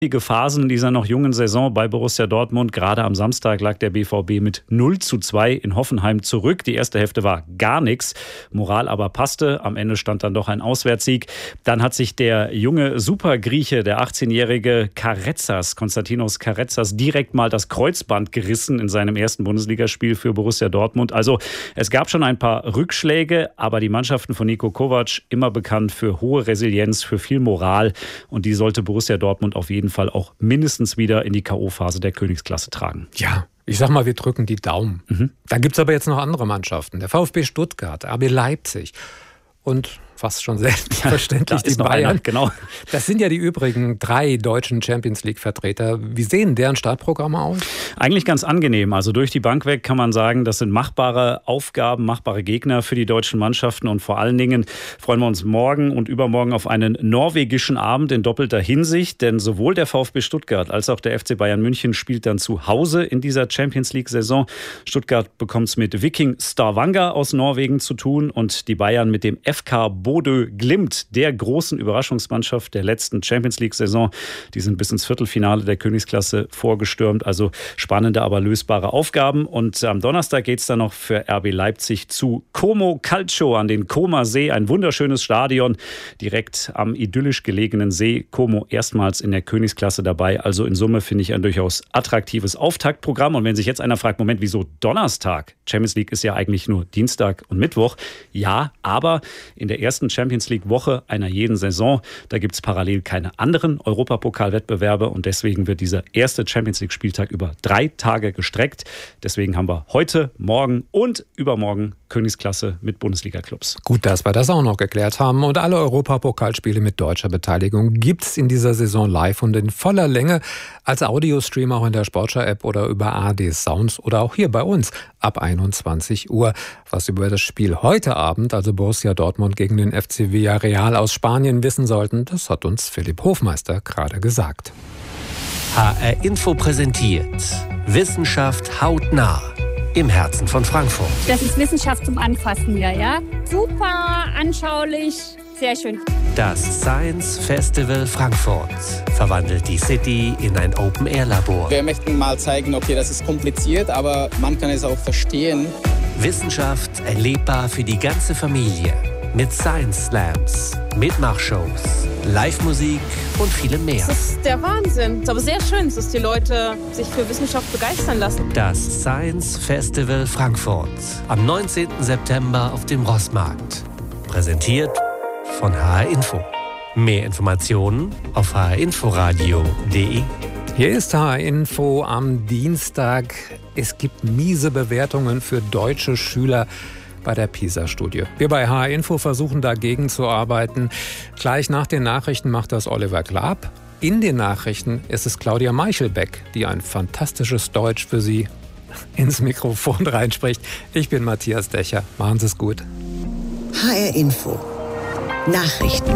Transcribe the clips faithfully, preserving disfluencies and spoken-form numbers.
Phasen dieser noch jungen Saison bei Borussia Dortmund. Gerade am Samstag lag der B V B mit null zu zwei in Hoffenheim zurück. Die erste Hälfte war gar nichts. Moral aber passte. Am Ende stand dann doch ein Auswärtssieg. Dann hat sich der junge Supergrieche, der achtzehnjährige Karetzas, Konstantinos Karetzas, direkt mal das Kreuzband gerissen in seinem ersten Bundesligaspiel für Borussia Dortmund. Also es gab schon ein paar Rückschläge, aber die Mannschaften von Niko Kovac immer bekannt für hohe Resilienz, für viel Moral. Und die sollte Borussia Dortmund auf jeden Fall auch mindestens wieder in die K O-Phase der Königsklasse tragen. Ja, ich sag mal, wir drücken die Daumen. Mhm. Da gibt es aber jetzt noch andere Mannschaften. Der VfB Stuttgart, R B Leipzig und fast schon selbstverständlich ja, die Bayern. Einer, genau. Das sind ja die übrigen drei deutschen Champions-League-Vertreter. Wie sehen deren Startprogramme aus? Eigentlich ganz angenehm. Also durch die Bank weg kann man sagen, das sind machbare Aufgaben, machbare Gegner für die deutschen Mannschaften. Und vor allen Dingen freuen wir uns morgen und übermorgen auf einen norwegischen Abend in doppelter Hinsicht. Denn sowohl der VfB Stuttgart als auch der F C Bayern München spielt dann zu Hause in dieser Champions-League-Saison. Stuttgart bekommt es mit Viking Stavanger aus Norwegen zu tun und die Bayern mit dem F K Bodø Glimt, der großen Überraschungsmannschaft der letzten Champions-League-Saison. Die sind bis ins Viertelfinale der Königsklasse vorgestürmt. Also spannende, aber lösbare Aufgaben. Und am Donnerstag geht es dann noch für R B Leipzig zu Como Calcio an den Comer See. Ein wunderschönes Stadion direkt am idyllisch gelegenen See. Como erstmals in der Königsklasse dabei. Also in Summe finde ich ein durchaus attraktives Auftaktprogramm. Und wenn sich jetzt einer fragt, Moment, wieso Donnerstag? Champions League ist ja eigentlich nur Dienstag und Mittwoch. Ja, aber in der ersten Champions-League-Woche einer jeden Saison. Da gibt es parallel keine anderen Europapokal-Wettbewerbe und deswegen wird dieser erste Champions-League-Spieltag über drei Tage gestreckt. Deswegen haben wir heute, morgen und übermorgen Königsklasse mit Bundesliga-Clubs. Gut, dass wir das auch noch geklärt haben. Und alle Europapokalspiele mit deutscher Beteiligung gibt es in dieser Saison live und in voller Länge als Audiostream auch in der Sportschau-App oder über A R D Sounds oder auch hier bei uns ab einundzwanzig Uhr. Was über das Spiel heute Abend, also Borussia Dortmund gegen den F C Villarreal aus Spanien wissen sollten, das hat uns Philipp Hofmeister gerade gesagt. H R Info präsentiert Wissenschaft hautnah im Herzen von Frankfurt. Das ist Wissenschaft zum Anfassen hier, ja? Super, anschaulich, sehr schön. Das Science Festival Frankfurt verwandelt die City in ein Open-Air-Labor. Wir möchten mal zeigen, okay, das ist kompliziert, aber man kann es auch verstehen. Wissenschaft erlebbar für die ganze Familie. Mit Science Slams, Mitmachshows, Live-Musik und vielem mehr. Das ist der Wahnsinn. Es ist aber sehr schön, dass die Leute sich für Wissenschaft begeistern lassen. Das Science Festival Frankfurt am neunzehnten September auf dem Rossmarkt. Präsentiert von H R Info. Mehr Informationen auf h r inforadio punkt d e. Hier ist H R Info am Dienstag. Es gibt miese Bewertungen für deutsche Schüler bei der PISA-Studie. Wir bei H R Info versuchen dagegen zu arbeiten. Gleich nach den Nachrichten macht das Oliver Glab. In den Nachrichten ist es Claudia Meichelbeck, die ein fantastisches Deutsch für Sie ins Mikrofon reinspricht. Ich bin Matthias Dächer. Machen Sie es gut. H R Info. Nachrichten.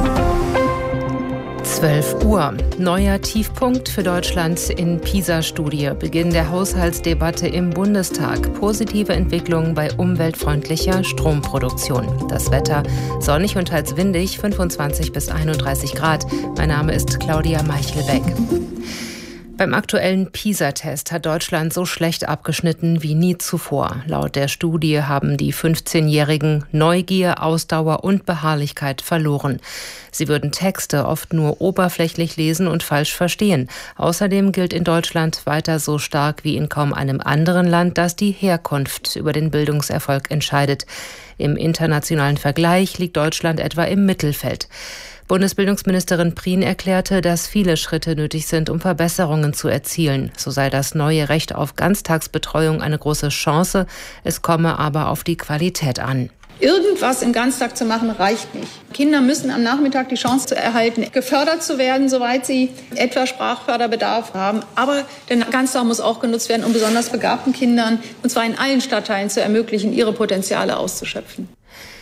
zwölf Uhr. Neuer Tiefpunkt für Deutschland in PISA-Studie. Beginn der Haushaltsdebatte im Bundestag. Positive Entwicklungen bei umweltfreundlicher Stromproduktion. Das Wetter sonnig und teils windig, fünfundzwanzig bis einunddreißig Grad. Mein Name ist Claudia Meichelbeck. Beim aktuellen PISA-Test hat Deutschland so schlecht abgeschnitten wie nie zuvor. Laut der Studie haben die fünfzehnjährigen Neugier, Ausdauer und Beharrlichkeit verloren. Sie würden Texte oft nur oberflächlich lesen und falsch verstehen. Außerdem gilt in Deutschland weiter so stark wie in kaum einem anderen Land, dass die Herkunft über den Bildungserfolg entscheidet. Im internationalen Vergleich liegt Deutschland etwa im Mittelfeld. Bundesbildungsministerin Prien erklärte, dass viele Schritte nötig sind, um Verbesserungen zu erzielen. So sei das neue Recht auf Ganztagsbetreuung eine große Chance. Es komme aber auf die Qualität an. Irgendwas im Ganztag zu machen, reicht nicht. Kinder müssen am Nachmittag die Chance zu erhalten, gefördert zu werden, soweit sie etwa Sprachförderbedarf haben. Aber der Ganztag muss auch genutzt werden, um besonders begabten Kindern, und zwar in allen Stadtteilen, zu ermöglichen, ihre Potenziale auszuschöpfen.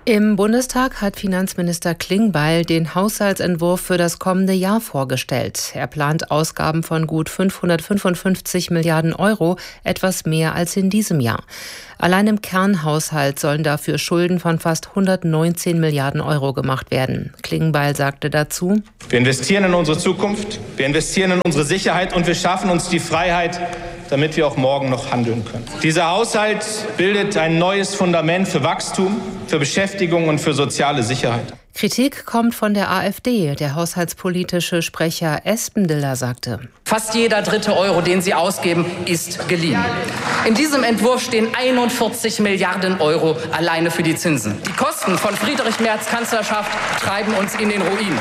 Im Bundestag hat Finanzminister Klingbeil den Haushaltsentwurf für das kommende Jahr vorgestellt. Er plant Ausgaben von gut fünfhundertfünfundfünfzig Milliarden Euro, etwas mehr als in diesem Jahr. Allein im Kernhaushalt sollen dafür Schulden von fast hundertneunzehn Milliarden Euro gemacht werden. Klingbeil sagte dazu: Wir investieren in unsere Zukunft, wir investieren in unsere Sicherheit und wir schaffen uns die Freiheit, damit wir auch morgen noch handeln können. Dieser Haushalt bildet ein neues Fundament für Wachstum, für Beschäftigung und für soziale Sicherheit. Kritik kommt von der AfD. Der haushaltspolitische Sprecher Espendiller sagte: Fast jeder dritte Euro, den Sie ausgeben, ist geliehen. In diesem Entwurf stehen einundvierzig Milliarden Euro alleine für die Zinsen. Die Kosten von Friedrich Merz Kanzlerschaft treiben uns in den Ruin.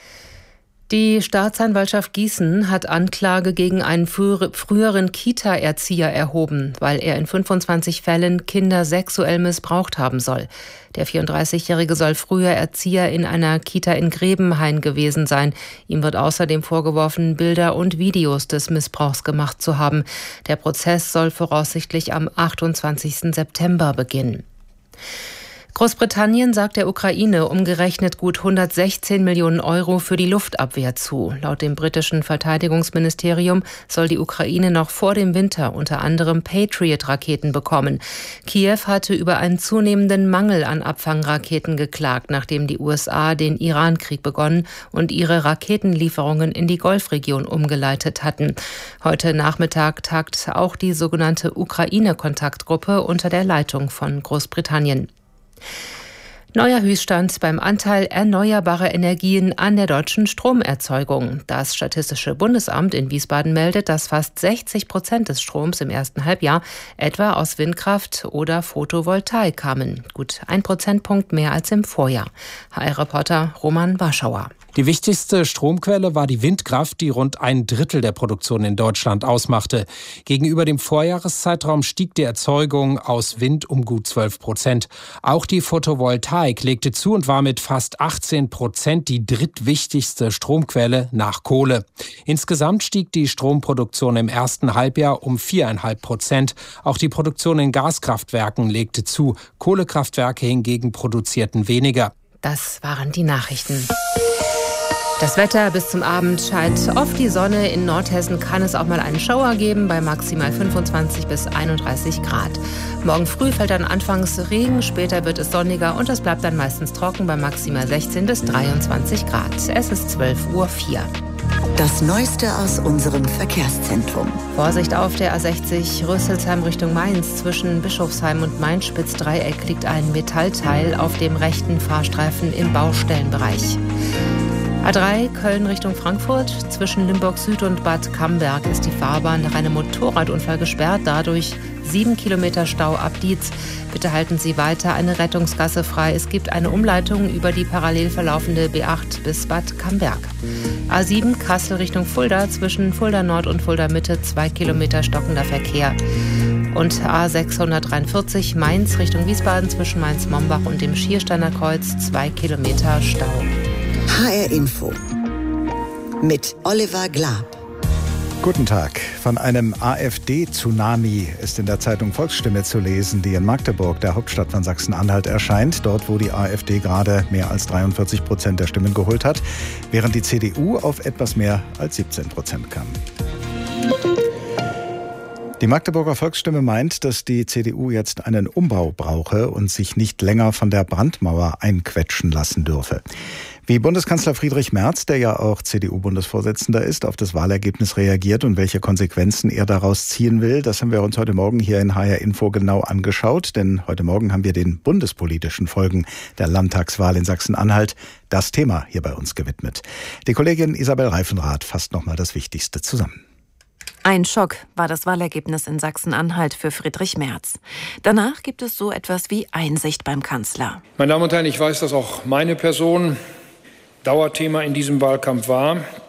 Die Staatsanwaltschaft Gießen hat Anklage gegen einen früheren Kita-Erzieher erhoben, weil er in fünfundzwanzig Fällen Kinder sexuell missbraucht haben soll. Der vierunddreißigjährige soll früher Erzieher in einer Kita in Grebenhain gewesen sein. Ihm wird außerdem vorgeworfen, Bilder und Videos des Missbrauchs gemacht zu haben. Der Prozess soll voraussichtlich am achtundzwanzigsten September beginnen. Großbritannien sagt der Ukraine umgerechnet gut hundertsechzehn Millionen Euro für die Luftabwehr zu. Laut dem britischen Verteidigungsministerium soll die Ukraine noch vor dem Winter unter anderem Patriot-Raketen bekommen. Kiew hatte über einen zunehmenden Mangel an Abfangraketen geklagt, nachdem die U S A den Iran-Krieg begonnen und ihre Raketenlieferungen in die Golfregion umgeleitet hatten. Heute Nachmittag tagt auch die sogenannte Ukraine-Kontaktgruppe unter der Leitung von Großbritannien. Neuer Höchststand beim Anteil erneuerbarer Energien an der deutschen Stromerzeugung. Das Statistische Bundesamt in Wiesbaden meldet, dass fast sechzig Prozent des Stroms im ersten Halbjahr etwa aus Windkraft oder Photovoltaik kamen. Gut ein Prozentpunkt mehr als im Vorjahr. H R-Reporter Roman Warschauer. Die wichtigste Stromquelle war die Windkraft, die rund ein Drittel der Produktion in Deutschland ausmachte. Gegenüber dem Vorjahreszeitraum stieg die Erzeugung aus Wind um gut zwölf Prozent. Auch die Photovoltaik legte zu und war mit fast achtzehn Prozent die drittwichtigste Stromquelle nach Kohle. Insgesamt stieg die Stromproduktion im ersten Halbjahr um vier Komma fünf Prozent. Auch die Produktion in Gaskraftwerken legte zu. Kohlekraftwerke hingegen produzierten weniger. Das waren die Nachrichten. Das Wetter: bis zum Abend scheint oft die Sonne. In Nordhessen kann es auch mal einen Schauer geben bei maximal fünfundzwanzig bis einunddreißig Grad. Morgen früh fällt dann anfangs Regen, später wird es sonniger und es bleibt dann meistens trocken bei maximal sechzehn bis dreiundzwanzig Grad. Es ist zwölf Uhr vier. Das Neueste aus unserem Verkehrszentrum. Vorsicht auf der A sechzig Rüsselsheim Richtung Mainz. Zwischen Bischofsheim und Mainz-Spitzdreieck liegt ein Metallteil auf dem rechten Fahrstreifen im Baustellenbereich. A drei Köln Richtung Frankfurt. Zwischen Limburg Süd und Bad Camberg ist die Fahrbahn nach einem Motorradunfall gesperrt. Dadurch sieben Kilometer Stau ab Dietz. Bitte halten Sie weiter eine Rettungsgasse frei. Es gibt eine Umleitung über die parallel verlaufende B acht bis Bad Camberg. A sieben Kassel Richtung Fulda. Zwischen Fulda Nord und Fulda Mitte zwei Kilometer stockender Verkehr. Und A sechshundertdreiundvierzig Mainz Richtung Wiesbaden. Zwischen Mainz-Mombach und dem Schiersteiner Kreuz zwei Kilometer Stau. H R Info mit Oliver Glab. Guten Tag. Von einem AfD-Tsunami ist in der Zeitung Volksstimme zu lesen, die in Magdeburg, der Hauptstadt von Sachsen-Anhalt, erscheint. Dort, wo die AfD gerade mehr als dreiundvierzig Prozent der Stimmen geholt hat, während die C D U auf etwas mehr als siebzehn Prozent kam. Die Magdeburger Volksstimme meint, dass die C D U jetzt einen Umbau brauche und sich nicht länger von der Brandmauer einquetschen lassen dürfe. Wie Bundeskanzler Friedrich Merz, der ja auch C D U-Bundesvorsitzender ist, auf das Wahlergebnis reagiert und welche Konsequenzen er daraus ziehen will, das haben wir uns heute Morgen hier in H R Info genau angeschaut. Denn heute Morgen haben wir den bundespolitischen Folgen der Landtagswahl in Sachsen-Anhalt das Thema hier bei uns gewidmet. Die Kollegin Isabel Reifenrath fasst nochmal das Wichtigste zusammen. Ein Schock war das Wahlergebnis in Sachsen-Anhalt für Friedrich Merz. Danach gibt es so etwas wie Einsicht beim Kanzler. Meine Damen und Herren, ich weiß, dass auch meine Person Dauerthema in diesem Wahlkampf war.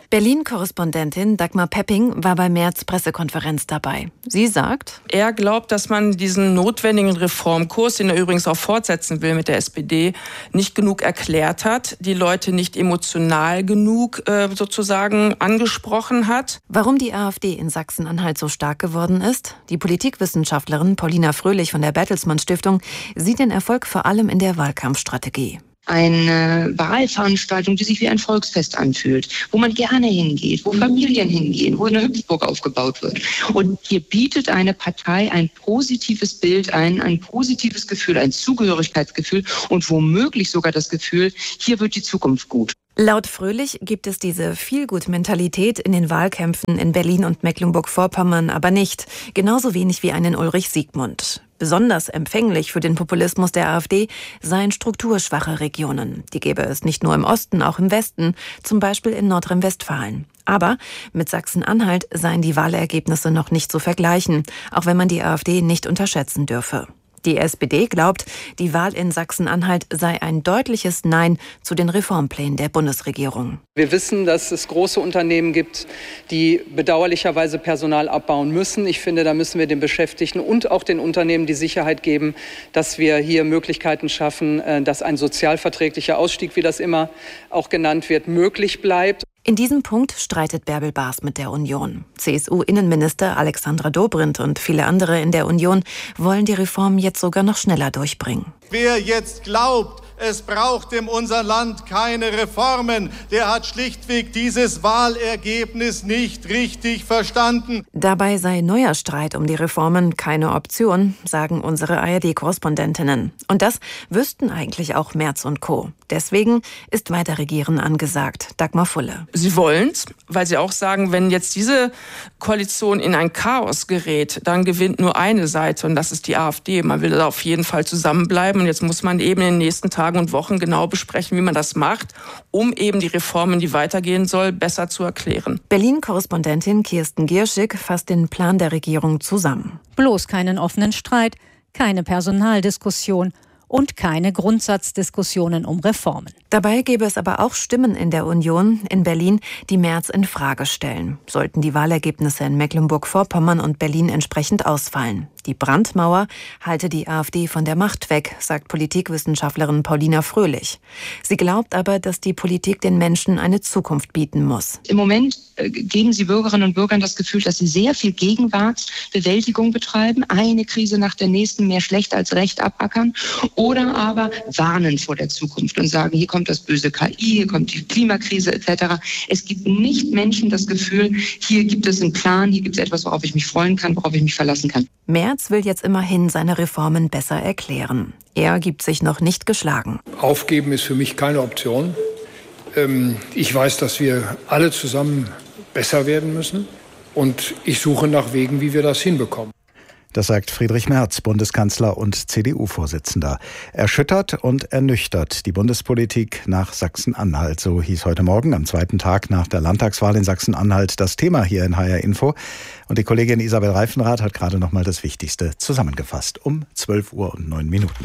Berlin-Korrespondentin Dagmar Pepping war bei Merz Pressekonferenz dabei. Sie sagt, er glaubt, dass man diesen notwendigen Reformkurs, den er übrigens auch fortsetzen will mit der S P D, nicht genug erklärt hat, die Leute nicht emotional genug äh, sozusagen angesprochen hat. Warum die AfD in Sachsen-Anhalt so stark geworden ist? Die Politikwissenschaftlerin Paulina Fröhlich von der Bertelsmann Stiftung sieht den Erfolg vor allem in der Wahlkampfstrategie. Eine Wahlveranstaltung, die sich wie ein Volksfest anfühlt, wo man gerne hingeht, wo Familien hingehen, wo eine Hüpfburg aufgebaut wird. Und hier bietet eine Partei ein positives Bild ein, ein positives Gefühl, ein Zugehörigkeitsgefühl und womöglich sogar das Gefühl, hier wird die Zukunft gut. Laut Fröhlich gibt es diese Feelgood-Mentalität in den Wahlkämpfen in Berlin und Mecklenburg-Vorpommern aber nicht. Genauso wenig wie einen Ulrich Siegmund. Besonders empfänglich für den Populismus der AfD seien strukturschwache Regionen. Die gäbe es nicht nur im Osten, auch im Westen, zum Beispiel in Nordrhein-Westfalen. Aber mit Sachsen-Anhalt seien die Wahlergebnisse noch nicht zu vergleichen, auch wenn man die AfD nicht unterschätzen dürfe. Die S P D glaubt, die Wahl in Sachsen-Anhalt sei ein deutliches Nein zu den Reformplänen der Bundesregierung. Wir wissen, dass es große Unternehmen gibt, die bedauerlicherweise Personal abbauen müssen. Ich finde, da müssen wir den Beschäftigten und auch den Unternehmen die Sicherheit geben, dass wir hier Möglichkeiten schaffen, dass ein sozialverträglicher Ausstieg, wie das immer auch genannt wird, möglich bleibt. In diesem Punkt streitet Bärbel Baas mit der Union. C S U-Innenminister Alexandra Dobrindt und viele andere in der Union wollen die Reformen jetzt sogar noch schneller durchbringen. Wer jetzt glaubt, es braucht in unser Land keine Reformen, der hat schlichtweg dieses Wahlergebnis nicht richtig verstanden. Dabei sei neuer Streit um die Reformen keine Option, sagen unsere A R D-Korrespondentinnen. Und das wüssten eigentlich auch Merz und Co. Deswegen ist Weiterregieren angesagt. Dagmar Fulle. Sie wollen's, weil sie auch sagen, wenn jetzt diese Koalition in ein Chaos gerät, dann gewinnt nur eine Seite und das ist die AfD. Man will da auf jeden Fall zusammenbleiben und jetzt muss man eben in den nächsten Tagen und Wochen genau besprechen, wie man das macht, um eben die Reformen, die weitergehen soll, besser zu erklären. Berlin-Korrespondentin Kirsten Gierschig fasst den Plan der Regierung zusammen. Bloß keinen offenen Streit, keine Personaldiskussion und keine Grundsatzdiskussionen um Reformen. Dabei gäbe es aber auch Stimmen in der Union in Berlin, die Merz in Frage stellen. Sollten die Wahlergebnisse in Mecklenburg-Vorpommern und Berlin entsprechend ausfallen. Die Brandmauer halte die AfD von der Macht weg, sagt Politikwissenschaftlerin Paulina Fröhlich. Sie glaubt aber, dass die Politik den Menschen eine Zukunft bieten muss. Im Moment äh, geben sie Bürgerinnen und Bürgern das Gefühl, dass sie sehr viel Gegenwartsbewältigung betreiben, eine Krise nach der nächsten mehr schlecht als recht abackern oder aber warnen vor der Zukunft und sagen, hier kommt das böse K I, hier kommt die Klimakrise et cetera. Es gibt nicht Menschen das Gefühl, hier gibt es einen Plan, hier gibt es etwas, worauf ich mich freuen kann, worauf ich mich verlassen kann. Merz will jetzt immerhin seine Reformen besser erklären. Er gibt sich noch nicht geschlagen. Aufgeben ist für mich keine Option. Ich weiß, dass wir alle zusammen besser werden müssen. Und ich suche nach Wegen, wie wir das hinbekommen. Das sagt Friedrich Merz, Bundeskanzler und C D U-Vorsitzender. Erschüttert und ernüchtert die Bundespolitik nach Sachsen-Anhalt. So hieß heute Morgen am zweiten Tag nach der Landtagswahl in Sachsen-Anhalt das Thema hier in H R Info. Und die Kollegin Isabel Reifenrath hat gerade noch mal das Wichtigste zusammengefasst um zwölf Uhr und neun Minuten.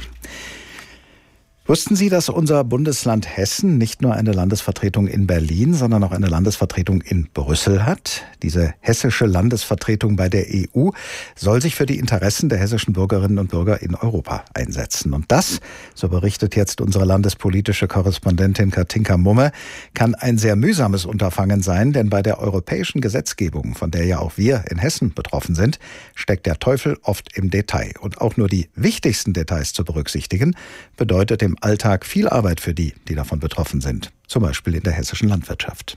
Wussten Sie, dass unser Bundesland Hessen nicht nur eine Landesvertretung in Berlin, sondern auch eine Landesvertretung in Brüssel hat? Diese hessische Landesvertretung bei der E U soll sich für die Interessen der hessischen Bürgerinnen und Bürger in Europa einsetzen. Und das, so berichtet jetzt unsere landespolitische Korrespondentin Katinka Mumme, kann ein sehr mühsames Unterfangen sein, denn bei der europäischen Gesetzgebung, von der ja auch wir in Hessen betroffen sind, steckt der Teufel oft im Detail. Und auch nur die wichtigsten Details zu berücksichtigen, bedeutet im Alltag viel Arbeit für die, die davon betroffen sind. Zum Beispiel in der hessischen Landwirtschaft.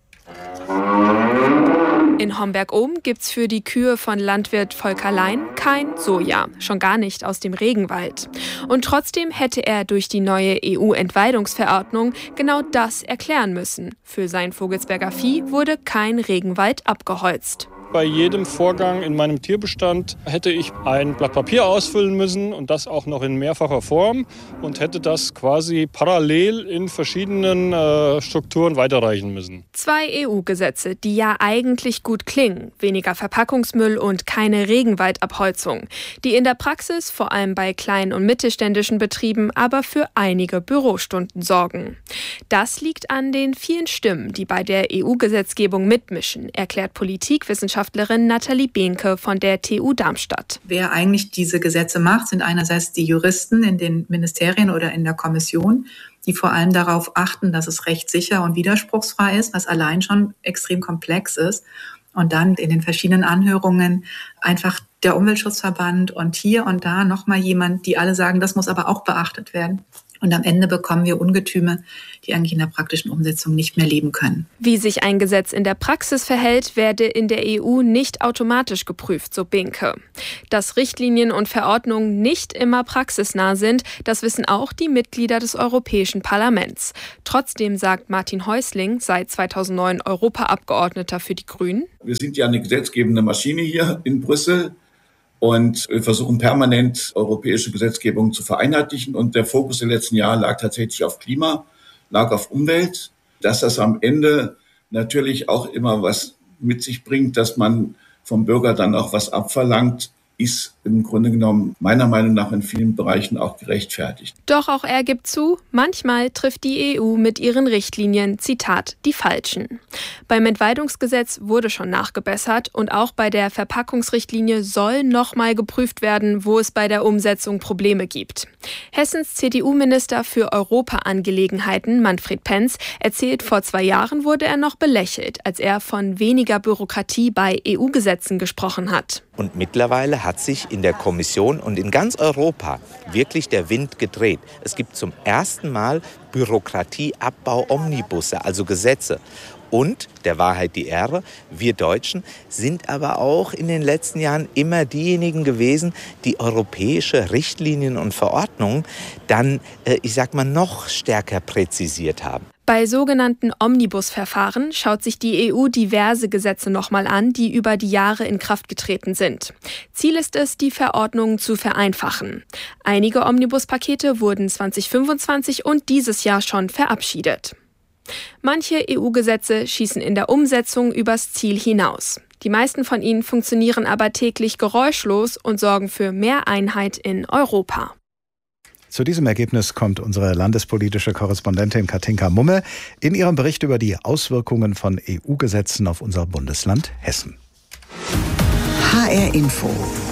In Homberg-Ohm gibt's für die Kühe von Landwirt Volker Lein kein Soja, schon gar nicht aus dem Regenwald. Und trotzdem hätte er durch die neue E U-Entweidungsverordnung genau das erklären müssen. Für sein Vogelsberger Vieh wurde kein Regenwald abgeholzt. bei jedem Vorgang in meinem Tierbestand hätte ich ein Blatt Papier ausfüllen müssen und das auch noch in mehrfacher Form und hätte das quasi parallel in verschiedenen äh, Strukturen weiterreichen müssen. Zwei E U-Gesetze, die ja eigentlich gut klingen. Weniger Verpackungsmüll und keine Regenwaldabholzung. Die in der Praxis, vor allem bei kleinen und mittelständischen Betrieben, aber für einige Bürostunden sorgen. Das liegt an den vielen Stimmen, die bei der E U-Gesetzgebung mitmischen, erklärt Politikwissenschaftlerin Nathalie Behnke von der T U Darmstadt. Wer eigentlich diese Gesetze macht, sind einerseits die Juristen in den Ministerien oder in der Kommission, die vor allem darauf achten, dass es rechtssicher und widerspruchsfrei ist, was allein schon extrem komplex ist. Und dann in den verschiedenen Anhörungen einfach der Umweltschutzverband und hier und da nochmal jemand, die alle sagen, das muss aber auch beachtet werden. Und am Ende bekommen wir Ungetüme, die eigentlich in der praktischen Umsetzung nicht mehr leben können. Wie sich ein Gesetz in der Praxis verhält, werde in der E U nicht automatisch geprüft, so Behnke. Dass Richtlinien und Verordnungen nicht immer praxisnah sind, das wissen auch die Mitglieder des Europäischen Parlaments. Trotzdem sagt Martin Häusling, seit zweitausendneun Europaabgeordneter für die Grünen: Wir sind ja eine gesetzgebende Maschine hier in Brüssel. Und wir versuchen permanent europäische Gesetzgebung zu vereinheitlichen. Und der Fokus in den letzten Jahren lag tatsächlich auf Klima, lag auf Umwelt. Dass das am Ende natürlich auch immer was mit sich bringt, dass man vom Bürger dann auch was abverlangt, ist im Grunde genommen meiner Meinung nach in vielen Bereichen auch gerechtfertigt. Doch auch er gibt zu, manchmal trifft die E U mit ihren Richtlinien, Zitat, die Falschen. Beim Entwaldungsgesetz wurde schon nachgebessert und auch bei der Verpackungsrichtlinie soll nochmal geprüft werden, wo es bei der Umsetzung Probleme gibt. Hessens C D U-Minister für Europaangelegenheiten, Manfred Penz, erzählt, vor zwei Jahren wurde er noch belächelt, als er von weniger Bürokratie bei E U-Gesetzen gesprochen hat. Und mittlerweile hat sich in der Kommission und in ganz Europa wirklich der Wind gedreht. Es gibt zum ersten Mal Bürokratieabbau-Omnibusse, also Gesetze. Und, der Wahrheit die Ehre, wir Deutschen sind aber auch in den letzten Jahren immer diejenigen gewesen, die europäische Richtlinien und Verordnungen dann, ich sag mal, noch stärker präzisiert haben. Bei sogenannten Omnibusverfahren schaut sich die E U diverse Gesetze nochmal an, die über die Jahre in Kraft getreten sind. Ziel ist es, die Verordnungen zu vereinfachen. Einige Omnibuspakete wurden zweitausendfünfundzwanzig und dieses Jahr schon verabschiedet. Manche E U-Gesetze schießen in der Umsetzung übers Ziel hinaus. Die meisten von ihnen funktionieren aber täglich geräuschlos und sorgen für mehr Einheit in Europa. Zu diesem Ergebnis kommt unsere landespolitische Korrespondentin Katinka Mumme in ihrem Bericht über die Auswirkungen von E U-Gesetzen auf unser Bundesland Hessen. H R Info.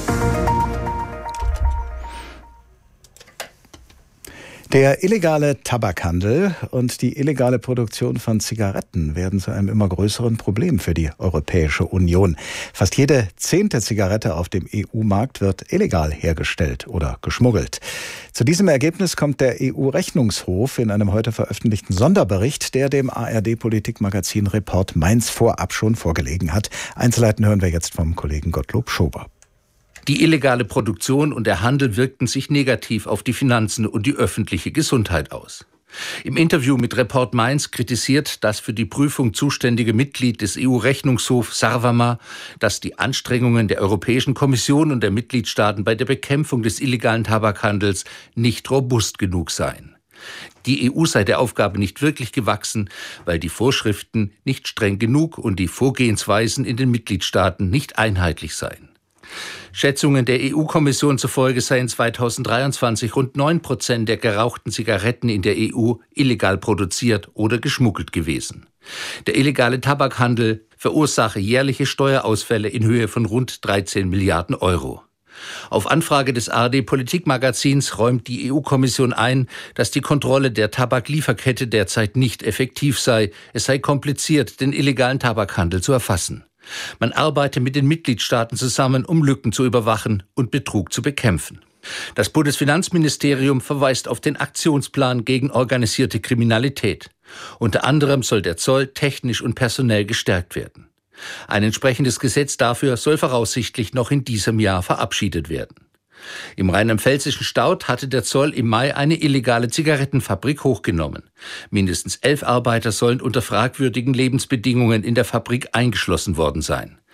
Der illegale Tabakhandel und die illegale Produktion von Zigaretten werden zu einem immer größeren Problem für die Europäische Union. Fast jede zehnte Zigarette auf dem E U-Markt wird illegal hergestellt oder geschmuggelt. Zu diesem Ergebnis kommt der E U-Rechnungshof in einem heute veröffentlichten Sonderbericht, der dem A R D-Politikmagazin Report Mainz vorab schon vorgelegen hat. Einzelheiten hören wir jetzt vom Kollegen Gottlob Schober. Die illegale Produktion und der Handel wirkten sich negativ auf die Finanzen und die öffentliche Gesundheit aus. Im Interview mit Report Mainz kritisiert das für die Prüfung zuständige Mitglied des E U-Rechnungshofs Sarvamaa, dass die Anstrengungen der Europäischen Kommission und der Mitgliedstaaten bei der Bekämpfung des illegalen Tabakhandels nicht robust genug seien. Die E U sei der Aufgabe nicht wirklich gewachsen, weil die Vorschriften nicht streng genug und die Vorgehensweisen in den Mitgliedstaaten nicht einheitlich seien. Schätzungen der E U-Kommission zufolge seien zweitausenddreiundzwanzig rund neun Prozent der gerauchten Zigaretten in der E U illegal produziert oder geschmuggelt gewesen. Der illegale Tabakhandel verursache jährliche Steuerausfälle in Höhe von rund dreizehn Milliarden Euro. Auf Anfrage des A R D-Politikmagazins räumt die E U-Kommission ein, dass die Kontrolle der Tabaklieferkette derzeit nicht effektiv sei. Es sei kompliziert, den illegalen Tabakhandel zu erfassen. Man arbeite mit den Mitgliedstaaten zusammen, um Lücken zu überwachen und Betrug zu bekämpfen. Das Bundesfinanzministerium verweist auf den Aktionsplan gegen organisierte Kriminalität. Unter anderem soll der Zoll technisch und personell gestärkt werden. Ein entsprechendes Gesetz dafür soll voraussichtlich noch in diesem Jahr verabschiedet werden. Im rheinland-pfälzischen Staudt hatte der Zoll im Mai eine illegale Zigarettenfabrik hochgenommen. Mindestens elf Arbeiter sollen unter fragwürdigen Lebensbedingungen in der Fabrik eingeschlossen worden sein.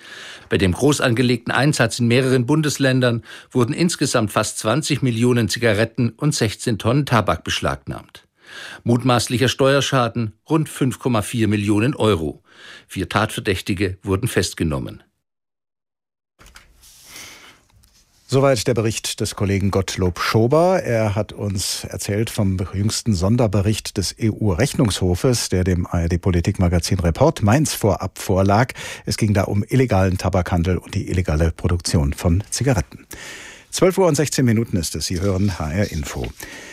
Bei dem groß angelegten Einsatz in mehreren Bundesländern wurden insgesamt fast zwanzig Millionen Zigaretten und sechzehn Tonnen Tabak beschlagnahmt. Mutmaßlicher Steuerschaden rund fünf Komma vier Millionen Euro. Vier Tatverdächtige wurden festgenommen. Soweit der Bericht des Kollegen Gottlob Schober. Er hat uns erzählt vom jüngsten Sonderbericht des E U-Rechnungshofes, der dem A R D-Politikmagazin Report Mainz vorab vorlag. Es ging da um illegalen Tabakhandel und die illegale Produktion von Zigaretten. zwölf Uhr und sechzehn Minuten ist es. Sie hören H R Info.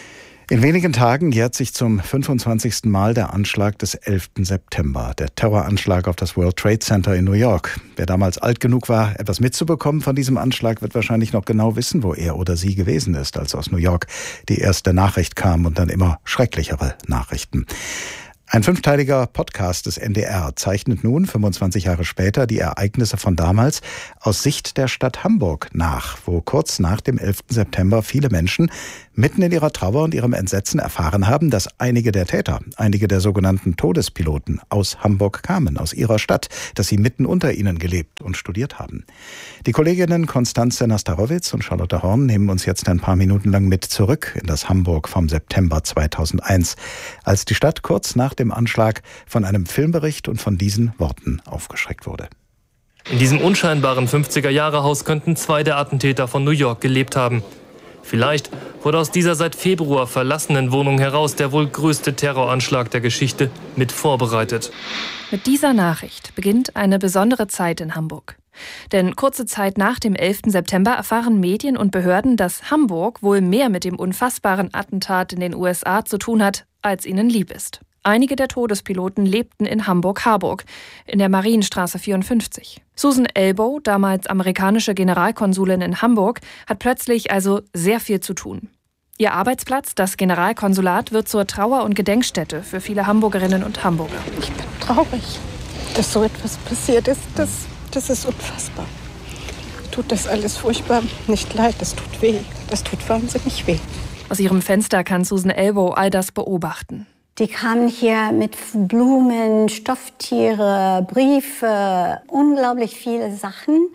In wenigen Tagen jährt sich zum fünfundzwanzigsten Mal der Anschlag des elften September, der Terroranschlag auf das World Trade Center in New York. Wer damals alt genug war, etwas mitzubekommen von diesem Anschlag, wird wahrscheinlich noch genau wissen, wo er oder sie gewesen ist, als aus New York die erste Nachricht kam und dann immer schrecklichere Nachrichten. Ein fünfteiliger Podcast des N D R zeichnet nun, fünfundzwanzig Jahre später, die Ereignisse von damals aus Sicht der Stadt Hamburg nach, wo kurz nach dem elften September viele Menschen mitten in ihrer Trauer und ihrem Entsetzen erfahren haben, dass einige der Täter, einige der sogenannten Todespiloten aus Hamburg kamen, aus ihrer Stadt, dass sie mitten unter ihnen gelebt und studiert haben. Die Kolleginnen Konstanze Nastarowitz und Charlotte Horn nehmen uns jetzt ein paar Minuten lang mit zurück in das Hamburg vom September zweitausendeins, als die Stadt kurz nach dem Anschlag von einem Filmbericht und von diesen Worten aufgeschreckt wurde. In diesem unscheinbaren fünfziger-Jahre-Haus könnten zwei der Attentäter von New York gelebt haben. Vielleicht wurde aus dieser seit Februar verlassenen Wohnung heraus der wohl größte Terroranschlag der Geschichte mit vorbereitet. Mit dieser Nachricht beginnt eine besondere Zeit in Hamburg. Denn kurze Zeit nach dem elften September erfahren Medien und Behörden, dass Hamburg wohl mehr mit dem unfassbaren Attentat in den U S A zu tun hat, als ihnen lieb ist. Einige der Todespiloten lebten in Hamburg-Harburg, in der Marienstraße vierundfünfzig. Susan Elbow, damals amerikanische Generalkonsulin in Hamburg, hat plötzlich also sehr viel zu tun. Ihr Arbeitsplatz, das Generalkonsulat, wird zur Trauer- und Gedenkstätte für viele Hamburgerinnen und Hamburger. Ich bin traurig, dass so etwas passiert ist. Das, das ist unfassbar. Tut das alles furchtbar nicht leid, das tut weh. Das tut wahnsinnig weh. Aus ihrem Fenster kann Susan Elbow all das beobachten. Die kamen hier mit Blumen, Stofftiere, Briefe, unglaublich viele Sachen,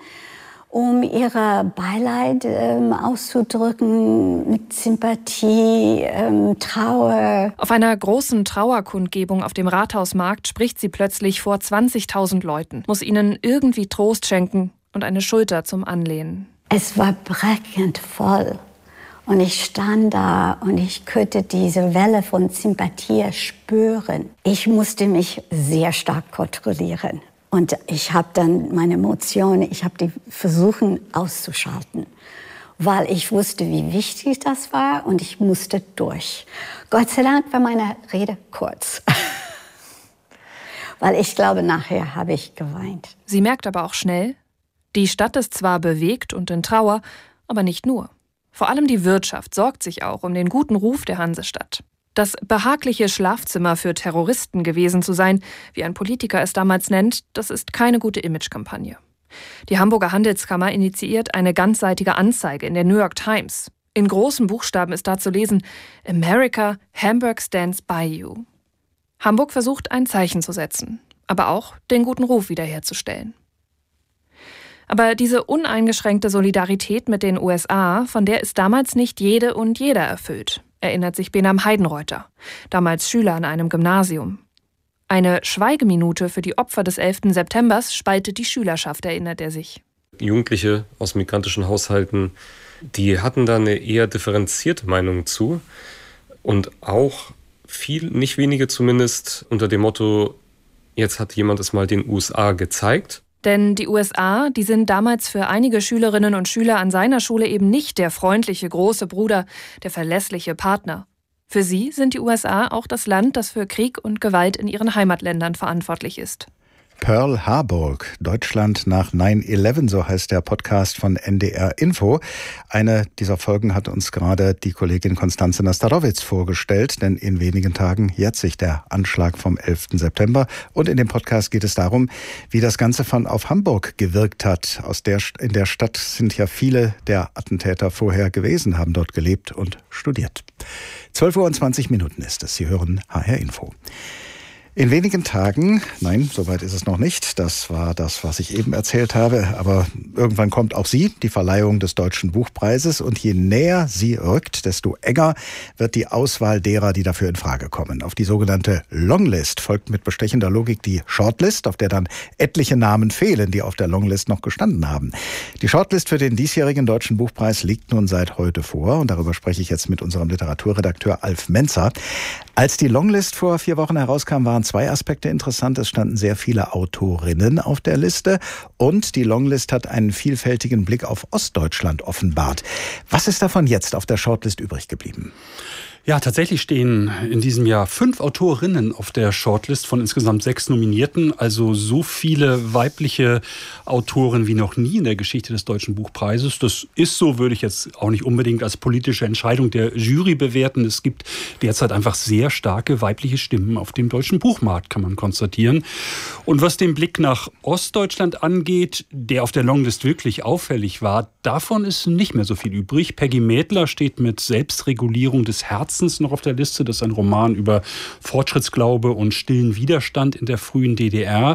um ihre Beileid ähm, auszudrücken, mit Sympathie, ähm, Trauer. Auf einer großen Trauerkundgebung auf dem Rathausmarkt spricht sie plötzlich vor zwanzigtausend Leuten, muss ihnen irgendwie Trost schenken und eine Schulter zum Anlehnen. Es war brechend voll. Und ich stand da und ich konnte diese Welle von Sympathie spüren. Ich musste mich sehr stark kontrollieren. Und ich habe dann meine Emotionen, ich habe die versucht auszuschalten. Weil ich wusste, wie wichtig das war und ich musste durch. Gott sei Dank war meine Rede kurz. Weil ich glaube, nachher habe ich geweint. Sie merkt aber auch schnell, die Stadt ist zwar bewegt und in Trauer, aber nicht nur. Vor allem die Wirtschaft sorgt sich auch um den guten Ruf der Hansestadt. Das behagliche Schlafzimmer für Terroristen gewesen zu sein, wie ein Politiker es damals nennt, das ist keine gute Imagekampagne. Die Hamburger Handelskammer initiiert eine ganzseitige Anzeige in der New York Times. In großen Buchstaben ist da zu lesen: America, Hamburg stands by you. Hamburg versucht, ein Zeichen zu setzen, aber auch den guten Ruf wiederherzustellen. Aber diese uneingeschränkte Solidarität mit den U S A, von der ist damals nicht jede und jeder erfüllt, erinnert sich Benam Heidenreuter, damals Schüler an einem Gymnasium. Eine Schweigeminute für die Opfer des elften Septembers spaltet die Schülerschaft, erinnert er sich. Jugendliche aus migrantischen Haushalten, die hatten da eine eher differenzierte Meinung zu und auch viel, nicht wenige zumindest, unter dem Motto, jetzt hat jemand es mal den U S A gezeigt. Denn die U S A, die sind damals für einige Schülerinnen und Schüler an seiner Schule eben nicht der freundliche große Bruder, der verlässliche Partner. Für sie sind die U S A auch das Land, das für Krieg und Gewalt in ihren Heimatländern verantwortlich ist. Pearl Harbor, Deutschland nach neun elf, so heißt der Podcast von N D R Info. Eine dieser Folgen hat uns gerade die Kollegin Konstanze Nastarowitz vorgestellt, denn in wenigen Tagen jährt sich der Anschlag vom elften September. Und in dem Podcast geht es darum, wie das Ganze von auf Hamburg gewirkt hat. Aus der, in der Stadt sind ja viele der Attentäter vorher gewesen, haben dort gelebt und studiert. zwölf Uhr und zwanzig Minuten ist es. Sie hören H R Info. In wenigen Tagen, nein, soweit ist es noch nicht, das war das, was ich eben erzählt habe, aber irgendwann kommt auch sie, die Verleihung des Deutschen Buchpreises, und je näher sie rückt, desto enger wird die Auswahl derer, die dafür in Frage kommen. Auf die sogenannte Longlist folgt mit bestechender Logik die Shortlist, auf der dann etliche Namen fehlen, die auf der Longlist noch gestanden haben. Die Shortlist für den diesjährigen Deutschen Buchpreis liegt nun seit heute vor, und darüber spreche ich jetzt mit unserem Literaturredakteur Alf Menzer. Als die Longlist vor vier Wochen herauskam, waren zwei Aspekte interessant. Es standen sehr viele Autorinnen auf der Liste und die Longlist hat einen vielfältigen Blick auf Ostdeutschland offenbart. Was ist davon jetzt auf der Shortlist übrig geblieben? Ja, tatsächlich stehen in diesem Jahr fünf Autorinnen auf der Shortlist von insgesamt sechs Nominierten. Also so viele weibliche Autoren wie noch nie in der Geschichte des Deutschen Buchpreises. Das ist so, würde ich jetzt auch nicht unbedingt als politische Entscheidung der Jury bewerten. Es gibt derzeit einfach sehr starke weibliche Stimmen auf dem deutschen Buchmarkt, kann man konstatieren. Und was den Blick nach Ostdeutschland angeht, der auf der Longlist wirklich auffällig war, davon ist nicht mehr so viel übrig. Peggy Mädler steht mit Selbstregulierung des Herzens noch auf der Liste. Das ist ein Roman über Fortschrittsglaube und stillen Widerstand in der frühen D D R.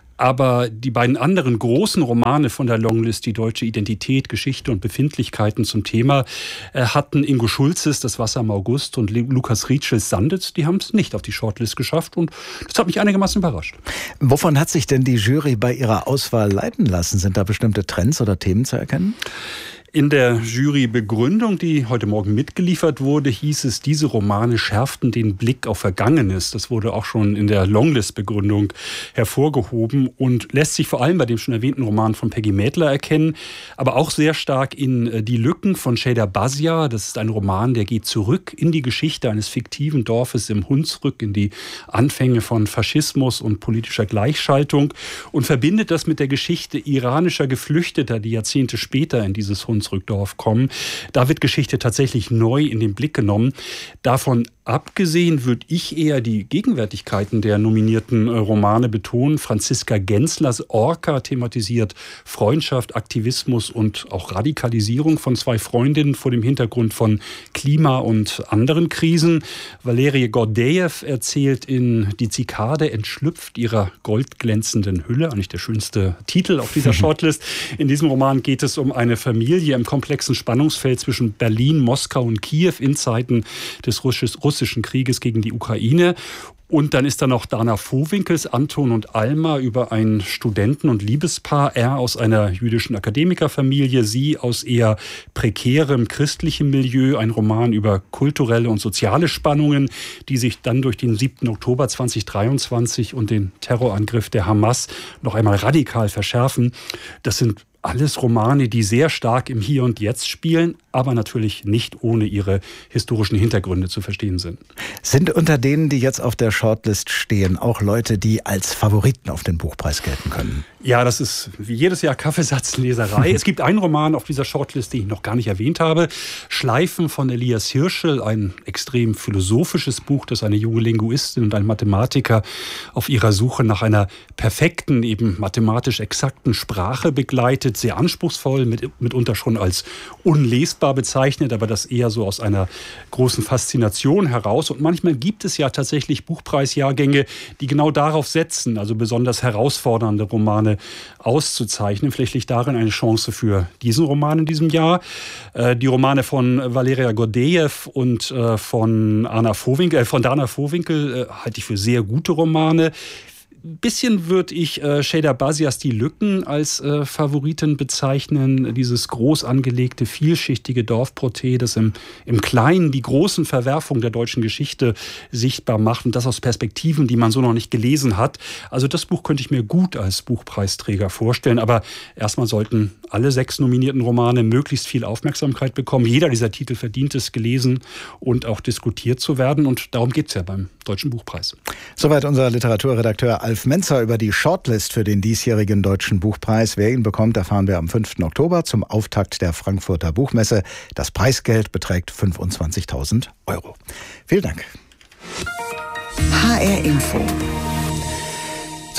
Aber die beiden anderen großen Romane von der Longlist, die deutsche Identität, Geschichte und Befindlichkeiten zum Thema, hatten Ingo Schulzes Das Wasser im August und Lukas Rietschels Sanditz, die haben es nicht auf die Shortlist geschafft, und das hat mich einigermaßen überrascht. Wovon hat sich denn die Jury bei ihrer Auswahl leiten lassen? Sind da bestimmte Trends oder Themen zu erkennen? In der Jurybegründung, die heute Morgen mitgeliefert wurde, hieß es, diese Romane schärften den Blick auf Vergangenes. Das wurde auch schon in der Longlist-Begründung hervorgehoben und lässt sich vor allem bei dem schon erwähnten Roman von Peggy Mädler erkennen, aber auch sehr stark in Die Lücken von Şeyda Bazia. Das ist ein Roman, der geht zurück in die Geschichte eines fiktiven Dorfes im Hunsrück, in die Anfänge von Faschismus und politischer Gleichschaltung und verbindet das mit der Geschichte iranischer Geflüchteter, die Jahrzehnte später in dieses Hunsrück Hunsrückdorf kommen. Da wird Geschichte tatsächlich neu in den Blick genommen. Davon abgesehen würde ich eher die Gegenwärtigkeiten der nominierten Romane betonen. Franziska Genslers Orca thematisiert Freundschaft, Aktivismus und auch Radikalisierung von zwei Freundinnen vor dem Hintergrund von Klima und anderen Krisen. Valerie Gordejew erzählt in Die Zikade entschlüpft ihrer goldglänzenden Hülle, eigentlich der schönste Titel auf dieser Shortlist. In diesem Roman geht es um eine Familie im komplexen Spannungsfeld zwischen Berlin, Moskau und Kiew in Zeiten des russischen Krieges gegen die Ukraine. Und dann ist da noch Dana Vohwinkels Anton und Alma über ein Studenten- und Liebespaar. Er aus einer jüdischen Akademikerfamilie, sie aus eher prekärem christlichem Milieu. Ein Roman über kulturelle und soziale Spannungen, die sich dann durch den siebten Oktober zweitausenddreiundzwanzig und den Terrorangriff der Hamas noch einmal radikal verschärfen. Das sind alles Romane, die sehr stark im Hier und Jetzt spielen, aber natürlich nicht ohne ihre historischen Hintergründe zu verstehen sind. Sind unter denen, die jetzt auf der Shortlist stehen, auch Leute, die als Favoriten auf den Buchpreis gelten können? Ja, das ist wie jedes Jahr Kaffeesatzleserei. Es gibt einen Roman auf dieser Shortlist, den ich noch gar nicht erwähnt habe. Schleifen von Elias Hirschel, ein extrem philosophisches Buch, das eine junge Linguistin und ein Mathematiker auf ihrer Suche nach einer perfekten, eben mathematisch exakten Sprache begleitet. Sehr anspruchsvoll, mit, mitunter schon als unlesbar bezeichnet, aber das eher so aus einer großen Faszination heraus. Und manchmal gibt es ja tatsächlich Buchpreisjahrgänge, die genau darauf setzen, also besonders herausfordernde Romane auszuzeichnen. Vielleicht liegt darin eine Chance für diesen Roman in diesem Jahr. Äh, die Romane von Valeria Gordejew und äh, von, Anna Vohwinkel, äh, von Dana Vohwinkel äh, halte ich für sehr gute Romane. Ein bisschen würde ich äh, Şeyda Bazias Die Lücken als äh, Favoriten bezeichnen. Dieses groß angelegte, vielschichtige Dorfporträt, das im, im Kleinen die großen Verwerfungen der deutschen Geschichte sichtbar macht und das aus Perspektiven, die man so noch nicht gelesen hat. Also das Buch könnte ich mir gut als Buchpreisträger vorstellen. Aber erstmal sollten alle sechs nominierten Romane möglichst viel Aufmerksamkeit bekommen. Jeder dieser Titel verdient es, gelesen und auch diskutiert zu werden. Und darum geht es ja beim Deutschen Buchpreis. Soweit unser Literaturredakteur Alf Menzer über die Shortlist für den diesjährigen Deutschen Buchpreis. Wer ihn bekommt, erfahren wir am fünften Oktober zum Auftakt der Frankfurter Buchmesse. Das Preisgeld beträgt fünfundzwanzigtausend Euro. Vielen Dank. H R Info.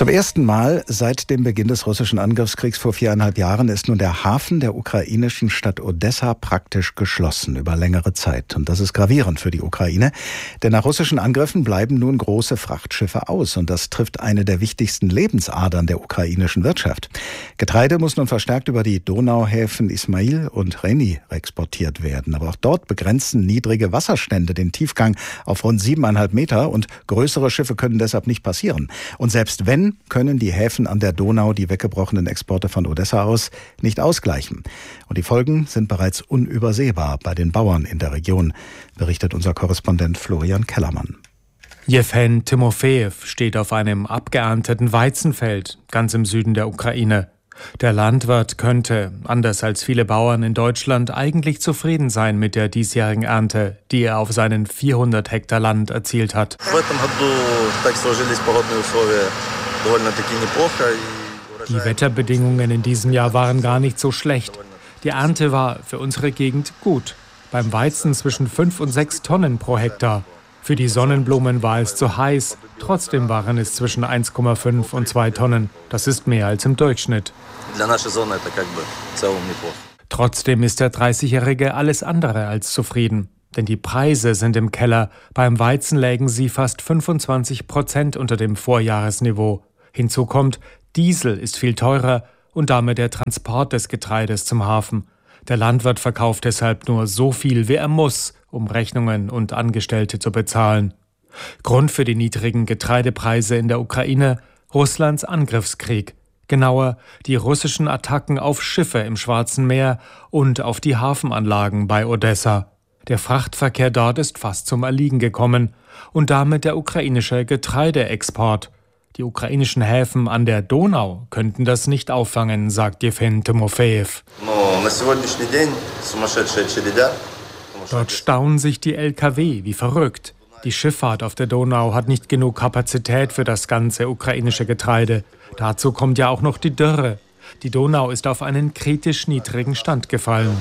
Zum ersten Mal seit dem Beginn des russischen Angriffskriegs vor viereinhalb Jahren ist nun der Hafen der ukrainischen Stadt Odessa praktisch geschlossen über längere Zeit. Und das ist gravierend für die Ukraine, denn nach russischen Angriffen bleiben nun große Frachtschiffe aus. Und das trifft eine der wichtigsten Lebensadern der ukrainischen Wirtschaft. Getreide muss nun verstärkt über die Donauhäfen Ismail und Reni exportiert werden. Aber auch dort begrenzen niedrige Wasserstände den Tiefgang auf rund siebeneinhalb Meter und größere Schiffe können deshalb nicht passieren. Und selbst wenn, können die Häfen an der Donau die weggebrochenen Exporte von Odessa aus nicht ausgleichen. Und die Folgen sind bereits unübersehbar bei den Bauern in der Region, berichtet unser Korrespondent Florian Kellermann. Jewhen Timofejew steht auf einem abgeernteten Weizenfeld ganz im Süden der Ukraine. Der Landwirt könnte, anders als viele Bauern in Deutschland, eigentlich zufrieden sein mit der diesjährigen Ernte, die er auf seinen vierhundert Hektar Land erzielt hat. Die Wetterbedingungen in diesem Jahr waren gar nicht so schlecht. Die Ernte war für unsere Gegend gut. Beim Weizen zwischen fünf und sechs Tonnen pro Hektar. Für die Sonnenblumen war es zu heiß. Trotzdem waren es zwischen eins Komma fünf und zwei Tonnen. Das ist mehr als im Durchschnitt. Trotzdem ist der dreißigjährige alles andere als zufrieden. Denn die Preise sind im Keller. Beim Weizen lägen sie fast fünfundzwanzig Prozent unter dem Vorjahresniveau. Hinzu kommt, Diesel ist viel teurer und damit der Transport des Getreides zum Hafen. Der Landwirt verkauft deshalb nur so viel, wie er muss, um Rechnungen und Angestellte zu bezahlen. Grund für die niedrigen Getreidepreise in der Ukraine: Russlands Angriffskrieg. Genauer, die russischen Attacken auf Schiffe im Schwarzen Meer und auf die Hafenanlagen bei Odessa. Der Frachtverkehr dort ist fast zum Erliegen gekommen und damit der ukrainische Getreideexport. Die ukrainischen Häfen an der Donau könnten das nicht auffangen, sagt Jewhen Timofejew. Dort stauen sich die L K W wie verrückt. Die Schifffahrt auf der Donau hat nicht genug Kapazität für das ganze ukrainische Getreide. Dazu kommt ja auch noch die Dürre. Die Donau ist auf einen kritisch niedrigen Stand gefallen.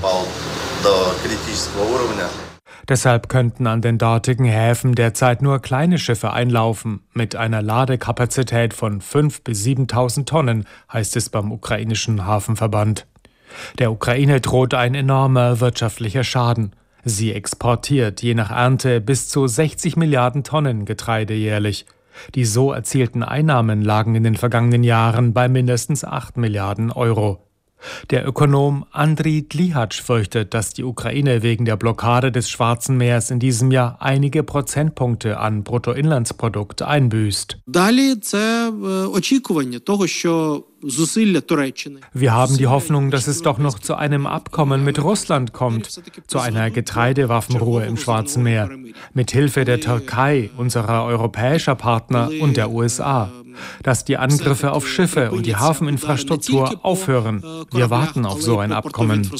Deshalb könnten an den dortigen Häfen derzeit nur kleine Schiffe einlaufen, mit einer Ladekapazität von fünftausend bis siebentausend Tonnen, heißt es beim ukrainischen Hafenverband. Der Ukraine droht ein enormer wirtschaftlicher Schaden. Sie exportiert je nach Ernte bis zu sechzig Milliarden Tonnen Getreide jährlich. Die so erzielten Einnahmen lagen in den vergangenen Jahren bei mindestens acht Milliarden Euro. Der Ökonom Andriy Dlihatsch fürchtet, dass die Ukraine wegen der Blockade des Schwarzen Meers in diesem Jahr einige Prozentpunkte an Bruttoinlandsprodukt einbüßt. Wir haben die Hoffnung, dass es doch noch zu einem Abkommen mit Russland kommt, zu einer Getreidewaffenruhe im Schwarzen Meer, mit Hilfe der Türkei, unserer europäischer Partner und der U S A, dass die Angriffe auf Schiffe und die Hafeninfrastruktur aufhören. Wir warten auf so ein Abkommen.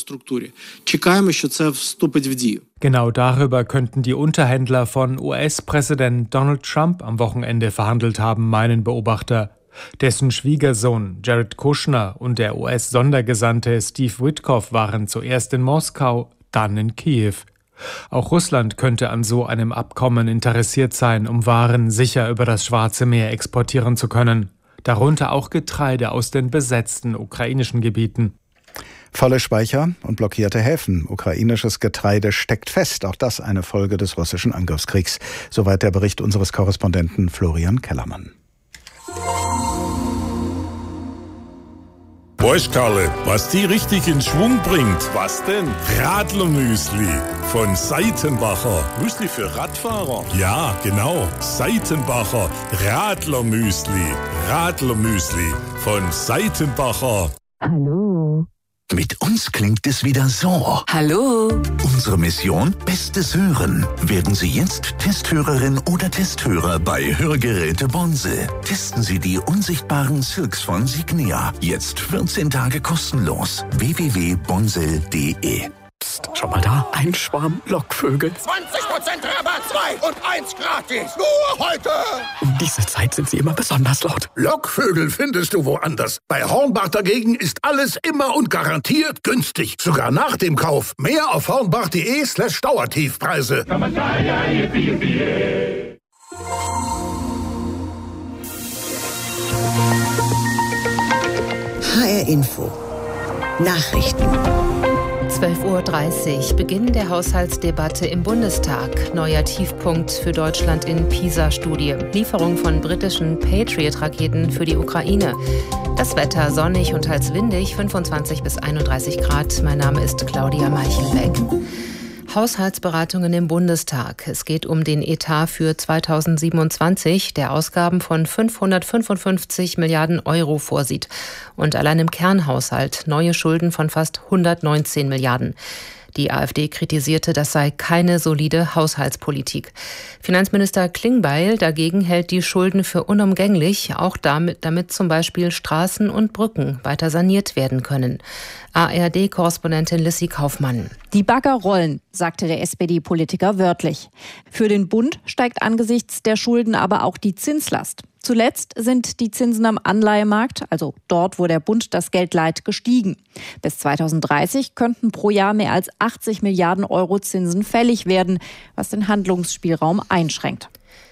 Genau darüber könnten die Unterhändler von U S-Präsident Donald Trump am Wochenende verhandelt haben, meinen Beobachter. Dessen Schwiegersohn Jared Kushner und der U S-Sondergesandte Steve Witkoff waren zuerst in Moskau, dann in Kiew. Auch Russland könnte an so einem Abkommen interessiert sein, um Waren sicher über das Schwarze Meer exportieren zu können. Darunter auch Getreide aus den besetzten ukrainischen Gebieten. Volle Speicher und blockierte Häfen. Ukrainisches Getreide steckt fest. Auch das eine Folge des russischen Angriffskriegs. Soweit der Bericht unseres Korrespondenten Florian Kellermann. Weißt Karle, was die richtig in Schwung bringt? Was denn? Radlermüsli von Seitenbacher. Müsli für Radfahrer? Ja, genau. Seitenbacher Radlermüsli. Radlermüsli von Seitenbacher. Hallo. Mit uns klingt es wieder so. Hallo. Unsere Mission: Bestes Hören. Werden Sie jetzt Testhörerin oder Testhörer bei Hörgeräte Bonse. Testen Sie die unsichtbaren Silks von Signia. Jetzt vierzehn Tage kostenlos. w w w punkt bonsel punkt de. Psst, schau mal da. Ein Schwarm Lockvögel. zwanzig Prozent Rabatt, zwei und eins gratis. Nur heute. Um diese Zeit sind sie immer besonders laut. Lockvögel findest du woanders. Bei Hornbach dagegen ist alles immer und garantiert günstig. Sogar nach dem Kauf. Mehr auf hornbach punkt de slash Dauertiefpreise. R Info. Nachrichten. zwölf Uhr dreißig, Beginn der Haushaltsdebatte im Bundestag. Neuer Tiefpunkt für Deutschland in PISA-Studie. Lieferung von britischen Patriot-Raketen für die Ukraine. Das Wetter sonnig und teils windig, fünfundzwanzig bis einunddreißig Grad. Mein Name ist Claudia Meichelbeck. Haushaltsberatungen im Bundestag. Es geht um den Etat für zweitausendsiebenundzwanzig, der Ausgaben von fünfhundertfünfundfünfzig Milliarden Euro vorsieht. Und allein im Kernhaushalt neue Schulden von fast hundertneunzehn Milliarden. Die AfD kritisierte, das sei keine solide Haushaltspolitik. Finanzminister Klingbeil dagegen hält die Schulden für unumgänglich, auch damit, damit zum Beispiel Straßen und Brücken weiter saniert werden können. A R D-Korrespondentin Lissy Kaufmann. Die Bagger rollen, sagte der S P D-Politiker wörtlich. Für den Bund steigt angesichts der Schulden aber auch die Zinslast. Zuletzt sind die Zinsen am Anleihemarkt, also dort, wo der Bund das Geld leiht, gestiegen. Bis zweitausenddreißig könnten pro Jahr mehr als achtzig Milliarden Euro Zinsen fällig werden, was den Handlungsspielraum einschränkt.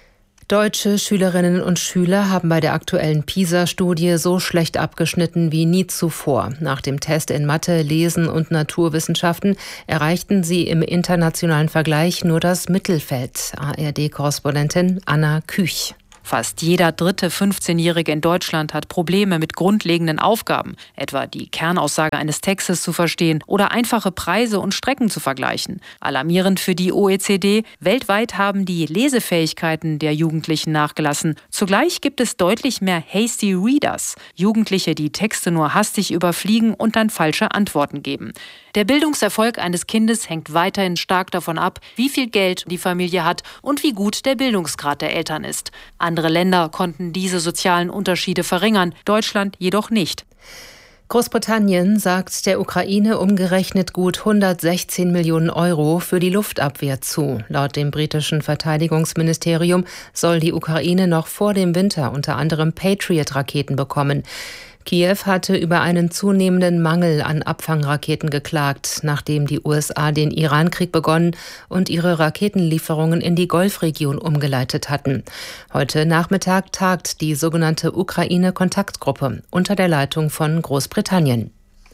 Deutsche Schülerinnen und Schüler haben bei der aktuellen PISA-Studie so schlecht abgeschnitten wie nie zuvor. Nach dem Test in Mathe, Lesen und Naturwissenschaften erreichten sie im internationalen Vergleich nur das Mittelfeld. A R D-Korrespondentin Anna Küch. Fast jeder dritte fünfzehnjährige in Deutschland hat Probleme mit grundlegenden Aufgaben, etwa die Kernaussage eines Textes zu verstehen oder einfache Preise und Strecken zu vergleichen. Alarmierend für die O E C D, weltweit haben die Lesefähigkeiten der Jugendlichen nachgelassen. Zugleich gibt es deutlich mehr Hasty Readers, Jugendliche, die Texte nur hastig überfliegen und dann falsche Antworten geben. Der Bildungserfolg eines Kindes hängt weiterhin stark davon ab, wie viel Geld die Familie hat und wie gut der Bildungsgrad der Eltern ist. Andere Länder konnten diese sozialen Unterschiede verringern, Deutschland jedoch nicht. Großbritannien sagt der Ukraine umgerechnet gut hundertsechzehn Millionen Euro für die Luftabwehr zu. Laut dem britischen Verteidigungsministerium soll die Ukraine noch vor dem Winter unter anderem Patriot-Raketen bekommen. Kiew hatte über einen zunehmenden Mangel an Abfangraketen geklagt, nachdem die U S A den Iran-Krieg begonnen und ihre Raketenlieferungen in die Golfregion umgeleitet hatten. Heute Nachmittag tagt die sogenannte Ukraine-Kontaktgruppe unter der Leitung von Großbritannien.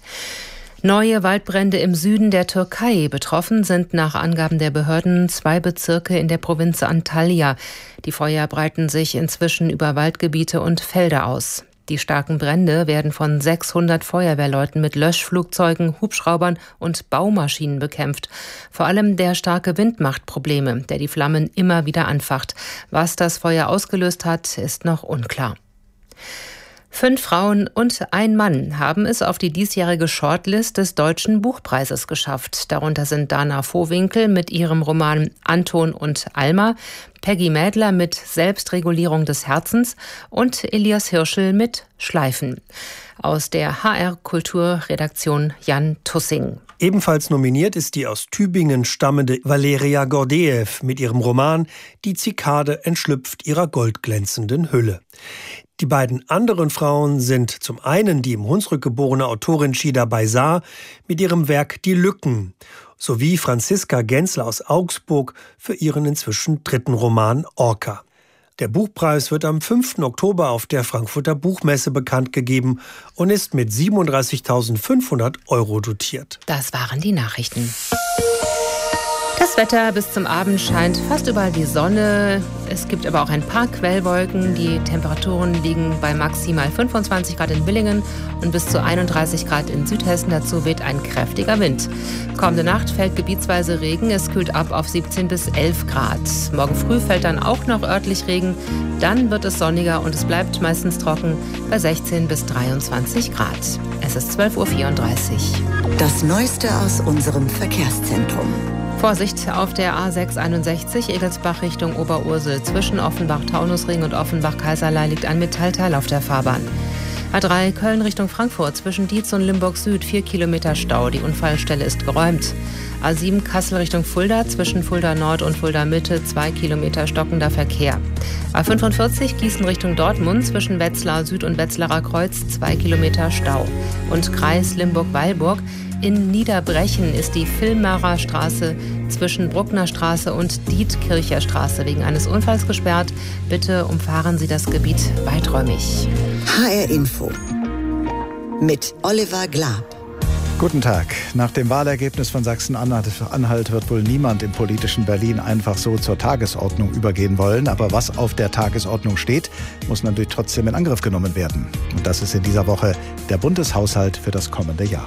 Neue Waldbrände im Süden der Türkei. Betroffen sind nach Angaben der Behörden zwei Bezirke in der Provinz Antalya. Die Feuer breiten sich inzwischen über Waldgebiete und Felder aus. Die starken Brände werden von sechshundert Feuerwehrleuten mit Löschflugzeugen, Hubschraubern und Baumaschinen bekämpft. Vor allem der starke Wind macht Probleme, der die Flammen immer wieder anfacht. Was das Feuer ausgelöst hat, ist noch unklar. Fünf Frauen und ein Mann haben es auf die diesjährige Shortlist des Deutschen Buchpreises geschafft. Darunter sind Dana Vohwinkel mit ihrem Roman Anton und Alma, Peggy Mädler mit Selbstregulierung des Herzens und Elias Hirschel mit Schleifen. Aus der H R-Kulturredaktion Jan Tussing. Ebenfalls nominiert ist die aus Tübingen stammende Valeria Gordejew mit ihrem Roman Die Zikade entschlüpft ihrer goldglänzenden Hülle. Die beiden anderen Frauen sind zum einen die im Hunsrück geborene Autorin Shida Baisar mit ihrem Werk Die Lücken sowie Franziska Gensler aus Augsburg für ihren inzwischen dritten Roman Orca. Der Buchpreis wird am fünften Oktober auf der Frankfurter Buchmesse bekannt gegeben und ist mit siebenunddreißigtausendfünfhundert Euro dotiert. Das waren die Nachrichten. Das Wetter bis zum Abend scheint fast überall die Sonne. Es gibt aber auch ein paar Quellwolken. Die Temperaturen liegen bei maximal fünfundzwanzig Grad in Billingen und bis zu einunddreißig Grad in Südhessen. Dazu weht ein kräftiger Wind. Kommende Nacht fällt gebietsweise Regen. Es kühlt ab auf siebzehn bis elf Grad. Morgen früh fällt dann auch noch örtlich Regen. Dann wird es sonniger und es bleibt meistens trocken bei sechzehn bis dreiundzwanzig Grad. Es ist zwölf Uhr vierunddreißig. Das Neueste aus unserem Verkehrszentrum. Vorsicht auf der A sechs einundsechzig Egelsbach Richtung Oberursel. Zwischen Offenbach-Taunusring und Offenbach-Kaiserlei liegt ein Metallteil auf der Fahrbahn. A drei Köln Richtung Frankfurt. Zwischen Dietz und Limburg Süd vier Kilometer Stau. Die Unfallstelle ist geräumt. A sieben Kassel Richtung Fulda. Zwischen Fulda Nord und Fulda Mitte zwei Kilometer stockender Verkehr. A fünfundvierzig Gießen Richtung Dortmund. Zwischen Wetzlar Süd und Wetzlarer Kreuz zwei Kilometer Stau. Und Kreis Limburg-Weilburg. In Niederbrechen ist die Villmarer Straße zwischen Bruckner Straße und Dietkircher Straße wegen eines Unfalls gesperrt. Bitte umfahren Sie das Gebiet weiträumig. H R Info. mit Oliver Glab. Guten Tag. Nach dem Wahlergebnis von Sachsen-Anhalt wird wohl niemand im politischen Berlin einfach so zur Tagesordnung übergehen wollen. Aber was auf der Tagesordnung steht, muss natürlich trotzdem in Angriff genommen werden. Und das ist in dieser Woche der Bundeshaushalt für das kommende Jahr.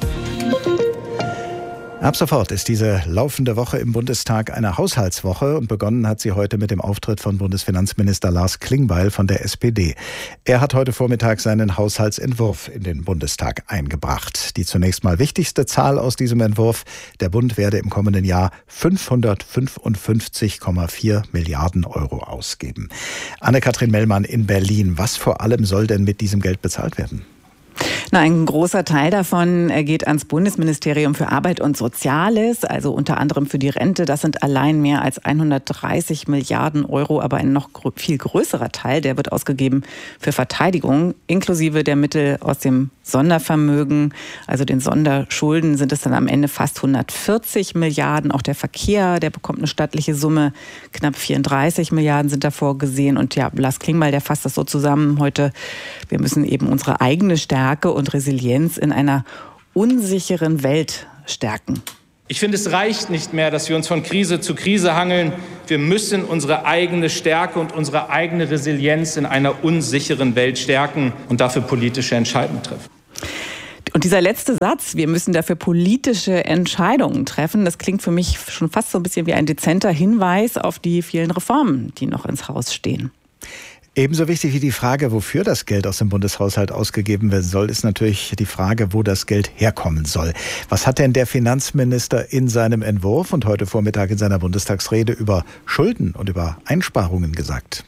Ab sofort ist diese laufende Woche im Bundestag eine Haushaltswoche und begonnen hat sie heute mit dem Auftritt von Bundesfinanzminister Lars Klingbeil von der S P D. Er hat heute Vormittag seinen Haushaltsentwurf in den Bundestag eingebracht. Die zunächst mal wichtigste Zahl aus diesem Entwurf: Der Bund werde im kommenden Jahr fünfhundertfünfundfünfzig Komma vier Milliarden Euro ausgeben. Anne-Kathrin Mellmann in Berlin. Was vor allem soll denn mit diesem Geld bezahlt werden? Na, ein großer Teil davon geht ans Bundesministerium für Arbeit und Soziales, also unter anderem für die Rente. Das sind allein mehr als hundertdreißig Milliarden Euro, aber ein noch viel größerer Teil, der wird ausgegeben für Verteidigung, inklusive der Mittel aus dem Sondervermögen, also den Sonderschulden, sind es dann am Ende fast hundertvierzig Milliarden. Auch der Verkehr, der bekommt eine stattliche Summe, knapp vierunddreißig Milliarden sind da vorgesehen. Und ja, Lars Klingbeil, der fasst das so zusammen heute: Wir müssen eben unsere eigene Stärke und Resilienz in einer unsicheren Welt stärken. Ich finde, es reicht nicht mehr, dass wir uns von Krise zu Krise hangeln. Wir müssen unsere eigene Stärke und unsere eigene Resilienz in einer unsicheren Welt stärken und dafür politische Entscheidungen treffen. Und dieser letzte Satz, wir müssen dafür politische Entscheidungen treffen, das klingt für mich schon fast so ein bisschen wie ein dezenter Hinweis auf die vielen Reformen, die noch ins Haus stehen. Ebenso wichtig wie die Frage, wofür das Geld aus dem Bundeshaushalt ausgegeben werden soll, ist natürlich die Frage, wo das Geld herkommen soll. Was hat denn der Finanzminister in seinem Entwurf und heute Vormittag in seiner Bundestagsrede über Schulden und über Einsparungen gesagt?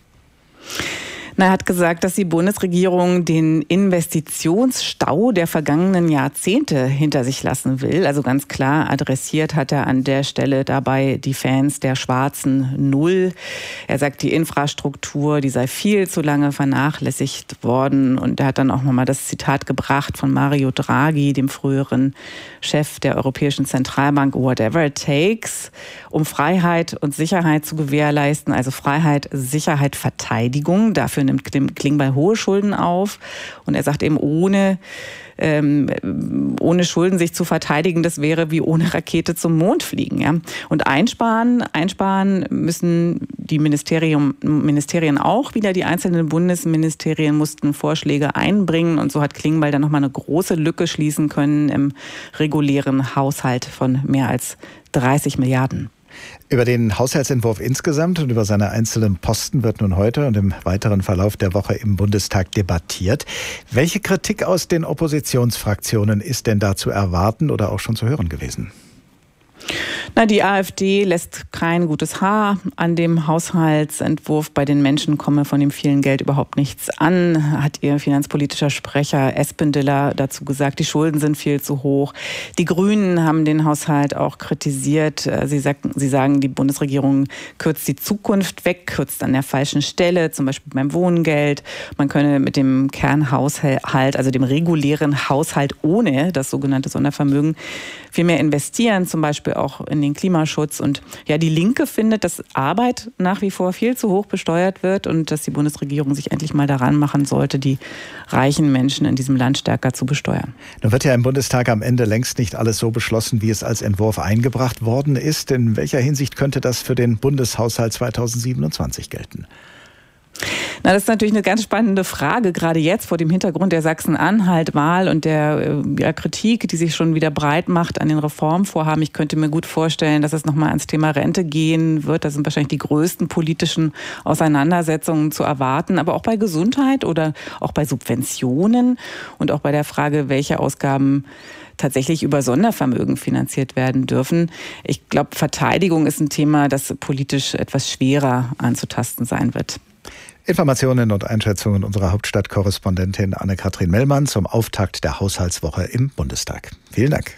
Er hat gesagt, dass die Bundesregierung den Investitionsstau der vergangenen Jahrzehnte hinter sich lassen will. Also ganz klar adressiert hat er an der Stelle dabei die Fans der schwarzen Null. Er sagt, die Infrastruktur, die sei viel zu lange vernachlässigt worden. Und er hat dann auch nochmal das Zitat gebracht von Mario Draghi, dem früheren Chef der Europäischen Zentralbank: Whatever it takes, um Freiheit und Sicherheit zu gewährleisten. Also Freiheit, Sicherheit, Verteidigung. Dafür nimmt Klingbeil hohe Schulden auf. Und er sagt eben, ohne, ähm, ohne Schulden sich zu verteidigen, das wäre wie ohne Rakete zum Mond fliegen. Ja? Und einsparen, einsparen müssen die Ministerium, Ministerien auch wieder. Die einzelnen Bundesministerien mussten Vorschläge einbringen. Und so hat Klingbeil dann nochmal eine große Lücke schließen können im regulären Haushalt von mehr als dreißig Milliarden. Über den Haushaltsentwurf insgesamt und über seine einzelnen Posten wird nun heute und im weiteren Verlauf der Woche im Bundestag debattiert. Welche Kritik aus den Oppositionsfraktionen ist denn da zu erwarten oder auch schon zu hören gewesen? Na, die AfD lässt kein gutes Haar an dem Haushaltsentwurf. Bei den Menschen komme von dem vielen Geld überhaupt nichts an, hat ihr finanzpolitischer Sprecher Espendiller dazu gesagt. Die Schulden sind viel zu hoch. Die Grünen haben den Haushalt auch kritisiert. Sie sagen, sie sagen, die Bundesregierung kürzt die Zukunft weg, kürzt an der falschen Stelle, zum Beispiel beim Wohngeld. Man könne mit dem Kernhaushalt, also dem regulären Haushalt ohne das sogenannte Sondervermögen, viel mehr investieren, zum Beispiel auch in den Klimaschutz. Und ja, die Linke findet, dass Arbeit nach wie vor viel zu hoch besteuert wird und dass die Bundesregierung sich endlich mal daran machen sollte, die reichen Menschen in diesem Land stärker zu besteuern. Nun wird ja im Bundestag am Ende längst nicht alles so beschlossen, wie es als Entwurf eingebracht worden ist. In welcher Hinsicht könnte das für den Bundeshaushalt zweitausendsiebenundzwanzig gelten? Na, das ist natürlich eine ganz spannende Frage, gerade jetzt vor dem Hintergrund der Sachsen-Anhalt-Wahl und der ja, Kritik, die sich schon wieder breit macht an den Reformvorhaben. Ich könnte mir gut vorstellen, dass es nochmal ans Thema Rente gehen wird. Da sind wahrscheinlich die größten politischen Auseinandersetzungen zu erwarten. Aber auch bei Gesundheit oder auch bei Subventionen und auch bei der Frage, welche Ausgaben tatsächlich über Sondervermögen finanziert werden dürfen. Ich glaube, Verteidigung ist ein Thema, das politisch etwas schwerer anzutasten sein wird. Informationen und Einschätzungen unserer Hauptstadtkorrespondentin Anne-Kathrin Mellmann zum Auftakt der Haushaltswoche im Bundestag. Vielen Dank.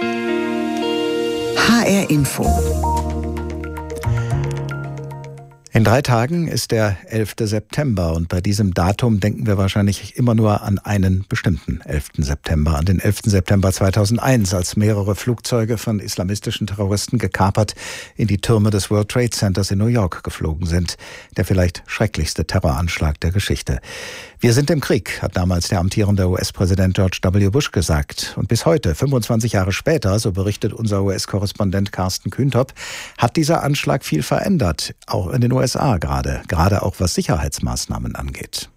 H R Info. In drei Tagen ist der elfte September und bei diesem Datum denken wir wahrscheinlich immer nur an einen bestimmten elften September, an den elften September zweitausendeins, als mehrere Flugzeuge von islamistischen Terroristen gekapert in die Türme des World Trade Centers in New York geflogen sind. Der vielleicht schrecklichste Terroranschlag der Geschichte. Wir sind im Krieg, hat damals der amtierende U S-Präsident George W. Bush gesagt. Und bis heute, fünfundzwanzig Jahre später, so berichtet unser U S-Korrespondent Carsten Kühntop, hat dieser Anschlag viel verändert, auch in den U S A gerade, gerade auch was Sicherheitsmaßnahmen angeht.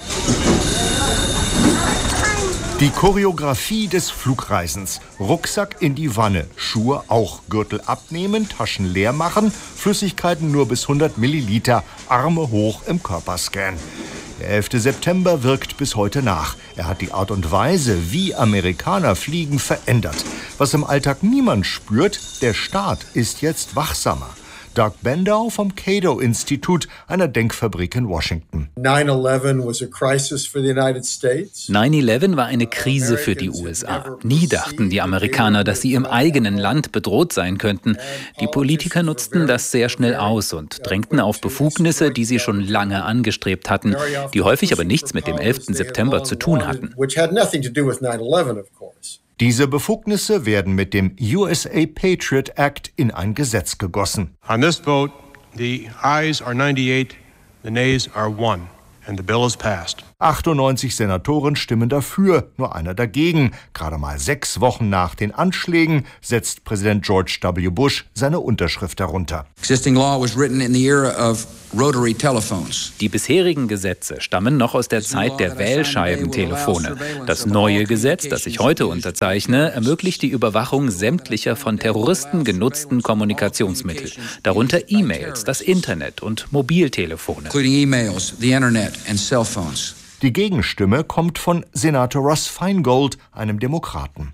Die Choreografie des Flugreisens. Rucksack in die Wanne, Schuhe auch, Gürtel abnehmen, Taschen leer machen, Flüssigkeiten nur bis hundert Milliliter, Arme hoch im Körperscan. Der elfte September wirkt bis heute nach. Er hat die Art und Weise, wie Amerikaner fliegen, verändert. Was im Alltag niemand spürt, der Staat ist jetzt wachsamer. Doug Bandow vom Cato-Institut, einer Denkfabrik in Washington. nine eleven was a crisis for the United States. nine eleven war eine Krise für die U S A. Nie dachten die Amerikaner, dass sie im eigenen Land bedroht sein könnten. Die Politiker nutzten das sehr schnell aus und drängten auf Befugnisse, die sie schon lange angestrebt hatten, die häufig aber nichts mit dem elften September zu tun hatten. Diese Befugnisse werden mit dem U S A Patriot Act in ein Gesetz gegossen. On this vote, the ayes are ninety-eight, the nays are one, and the bill is passed. achtundneunzig Senatoren stimmen dafür, nur einer dagegen. Gerade mal sechs Wochen nach den Anschlägen setzt Präsident George W. Bush seine Unterschrift darunter. Existing law was written in the era of rotary telephones. Die bisherigen Gesetze stammen noch aus der Zeit der Wählscheibentelefone. Das neue Gesetz, das ich heute unterzeichne, ermöglicht die Überwachung sämtlicher von Terroristen genutzten Kommunikationsmittel, darunter E-Mails, das Internet und Mobiltelefone. Including emails, the internet and cell phones. Die Gegenstimme kommt von Senator Russ Feingold, einem Demokraten.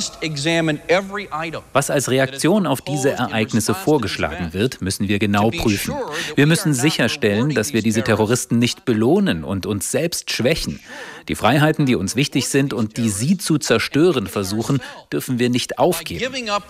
Was als Reaktion auf diese Ereignisse vorgeschlagen wird, müssen wir genau prüfen. Wir müssen sicherstellen, dass wir diese Terroristen nicht belohnen und uns selbst schwächen. Die Freiheiten, die uns wichtig sind und die sie zu zerstören versuchen, dürfen wir nicht aufgeben.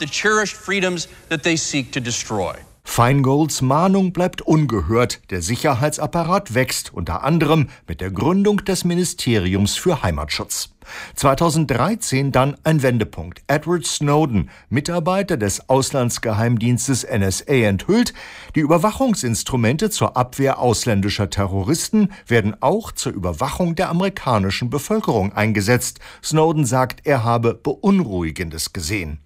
Feingolds Mahnung bleibt ungehört. Der Sicherheitsapparat wächst, unter anderem mit der Gründung des Ministeriums für Heimatschutz. zweitausenddreizehn dann ein Wendepunkt. Edward Snowden, Mitarbeiter des Auslandsgeheimdienstes N S A, enthüllt, die Überwachungsinstrumente zur Abwehr ausländischer Terroristen werden auch zur Überwachung der amerikanischen Bevölkerung eingesetzt. Snowden sagt, er habe Beunruhigendes gesehen.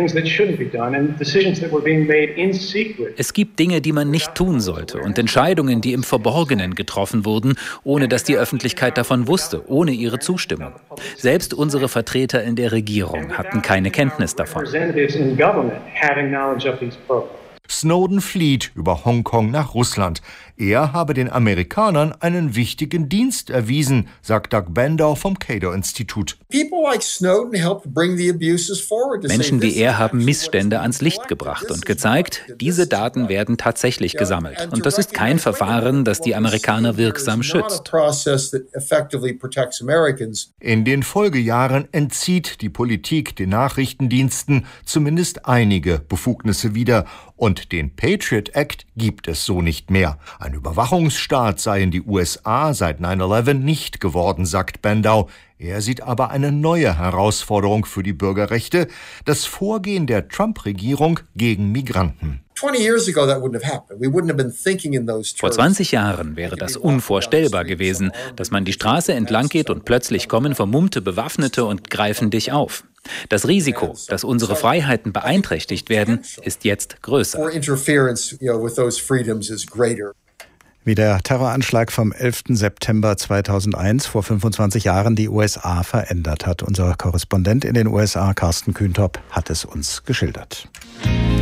Es gibt Dinge, die man nicht tun sollte und Entscheidungen, die im Verborgenen getroffen wurden, ohne dass die Öffentlichkeit davon wusste, ohne ihre Zustimmung. Selbst unsere Vertreter in der Regierung hatten keine Kenntnis davon. Snowden flieht über Hongkong nach Russland. Er habe den Amerikanern einen wichtigen Dienst erwiesen, sagt Doug Bandow vom Cato-Institut. Menschen wie er haben Missstände ans Licht gebracht und gezeigt, diese Daten werden tatsächlich gesammelt. Und das ist kein Verfahren, das die Amerikaner wirksam schützt. In den Folgejahren entzieht die Politik den Nachrichtendiensten zumindest einige Befugnisse wieder. Und den Patriot Act gibt es so nicht mehr. Ein Überwachungsstaat seien die U S A seit nine eleven nicht geworden, sagt Bandow. Er sieht aber eine neue Herausforderung für die Bürgerrechte, das Vorgehen der Trump-Regierung gegen Migranten. Vor zwanzig Jahren wäre das unvorstellbar gewesen, dass man die Straße entlang geht und plötzlich kommen vermummte Bewaffnete und greifen dich auf. Das Risiko, dass unsere Freiheiten beeinträchtigt werden, ist jetzt größer. Wie der Terroranschlag vom elften September zweitausendeins vor fünfundzwanzig Jahren die U S A verändert hat. Unser Korrespondent in den U S A, Carsten Kühntop, hat es uns geschildert.